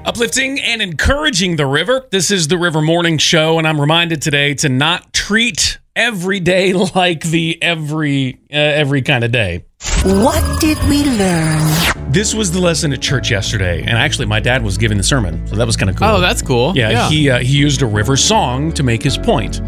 Uplifting and encouraging the river. This is the River Morning Show, and I'm reminded today to not treat every day like the every kind of day. What did we learn? This was the lesson at church yesterday, and actually my dad was giving the sermon, so that was kind of cool. Oh, that's cool. Yeah. He used a river song to make his point.